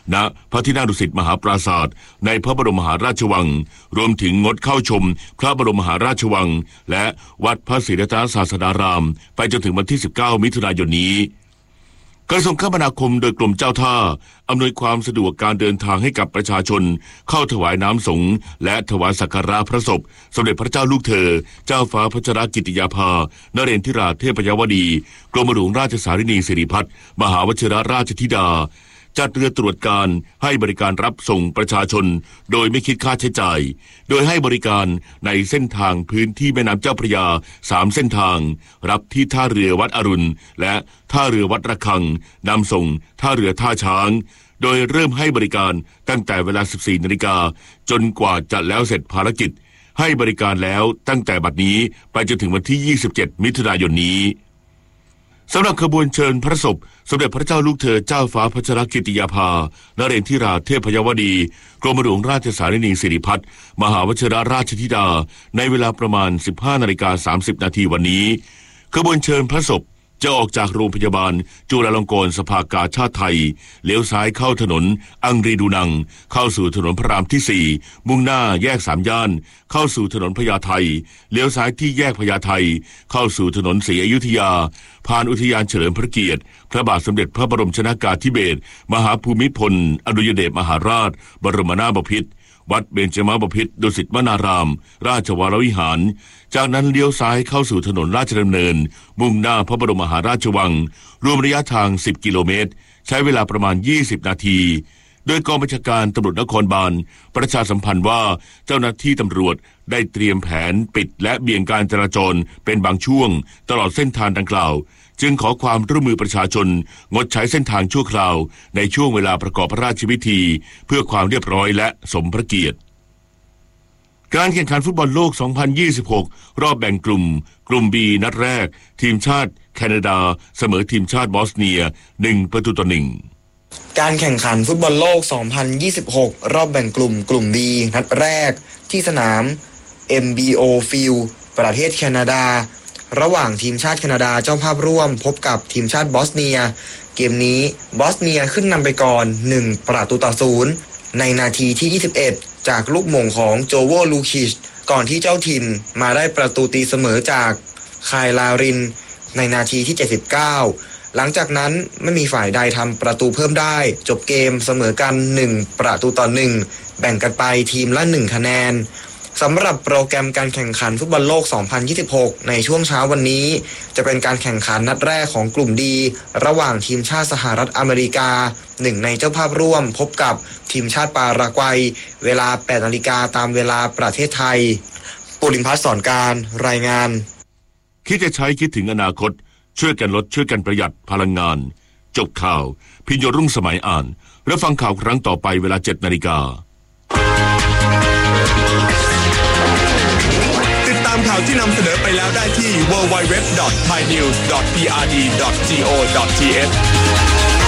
ณพระที่นั่งดุสิตมหาปราสาทในพระบรมมหาราชวังรวมถึงงดเข้าชมพระบรมมหาราชวังและวัดพระศรีรัตนศาสดารามไปจนถึงวันที่19มิถุนายนนี้กระทรวงคมนาคมโดยกรมเจ้าท่าอำนวยความสะดวกการเดินทางให้กับประชาชนเข้าถวายน้ำสงฆ์และถวายสักการะพระศพสมเด็จพระเจ้าลูกเธอเจ้าฟ้าพัชรกิติยาภานเรนทิราเทพยวดีกรมหลวงราชสารินีสิริพัฒน์มหาวชิรราชธิดาจัดเรือตรวจการให้บริการรับส่งประชาชนโดยไม่คิดค่าใช้จ่ายโดยให้บริการในเส้นทางพื้นที่แม่น้ำเจ้าพระยา3เส้นทางรับที่ท่าเรือวัดอรุณและท่าเรือวัดระฆังนำส่งท่าเรือท่าช้างโดยเริ่มให้บริการตั้งแต่เวลา 14 นาฬิกาจนกว่าจะแล้วเสร็จภารกิจให้บริการแล้วตั้งแต่บัดนี้ไปจนถึงวันที่ 27 มิถุนายนนี้สำหรับขบวนเชิญพระศพสมเด็จพระเจ้าลูกเธอเจ้าฟ้าพัชรกิติยาภานเรนทิราเทพยวดีกรมหลวงราชสารินีสิริพัฒน์มหาวชิรราชธิดาในเวลาประมาณ 15:30 นาทีวันนี้ขบวนเชิญพระศพจะออกจากโรงพยาบาลจุฬาลงกรณ์สภากาชาดไทยเลี้ยวซ้ายเข้าถนนอังรีดูนังเข้าสู่ถนนพระรามที่4มุ่งหน้าแยก3ย่านเข้าสู่ถนนพญาไทเลี้ยวซ้ายที่แยกพญาไทเข้าสู่ถนนศรีอยุธยาผ่านอุทยานเฉลิมพระเกียรติพระบาทสมเด็จพระบรมชนกาธิเบศรมหาภูมิพลอดุลยเดชมหาราชบรมนาถบพิตรวัดเบญจมบพิตรดุสิตวนารามราชวรวิหารจากนั้นเลี้ยวซ้ายเข้าสู่ถนนราชดำเนินมุ่งหน้าพระบรมมหาราชวังรวมระยะทาง10 กิโลเมตรใช้เวลาประมาณ20 นาทีโดยกองบัญชาการตำรวจนครบาลประชาสัมพันธ์ว่าเจ้าหน้าที่ตำรวจได้เตรียมแผนปิดและเบี่ยงการจราจรเป็นบางช่วงตลอดเส้นทางดังกล่าวจึงขอความร่วมมือประชาชนงดใช้เส้นทางชั่วคราวในช่วงเวลาประกอบพระราชพิธีเพื่อความเรียบร้อยและสมพระเกียรติการแข่งขันฟุตบอลโลก 2026 รอบแบ่งกลุ่ม B นัดแรกทีมชาติแคนาดาเสมอทีมชาติบอสเนีย1-1 การแข่งขันฟุตบอลโลก 2026 รอบแบ่งกลุ่ม B นัดแรกที่สนาม MBO Field ประเทศแคนาดาระหว่างทีมชาติแคนาดาเจ้าภาพร่วมพบกับทีมชาติบอสเนียเกมนี้บอสเนียขึ้นนำไปก่อน1-0ในนาทีที่ 21 จากลูกหม่งของโจโวลูคิชก่อนที่เจ้าถิ่นมาได้ประตูตีเสมอจากคายลารินในนาทีที่ 79หลังจากนั้นไม่มีฝ่ายใดทำประตูเพิ่มได้จบเกมเสมอกัน1-1แบ่งกันไปทีมละ1คะแนนสำหรับโปรแกรมการแข่งขันฟุตบอลโลก 2026 ในช่วงเช้าวันนี้จะเป็นการแข่งขันนัดแรกของกลุ่มดีระหว่างทีมชาติสหรัฐอเมริกาหนึ่งในเจ้าภาพร่วมพบกับทีมชาติปารากวัยเวลา 8 นาฬิกาตามเวลาประเทศไทยปุริมพัฒน์สอนการรายงานคิดจะใช้คิดถึงอนาคตช่วยกันลดช่วยกันประหยัดพลังงานจบข่าวพิญโยรุ่งสมัยอ่านและฟังข่าวครั้งต่อไปเวลา 7 นาฬิกาติดตามข่าวที่นำเสนอไปแล้วได้ที่ www.thainews.prd.go.th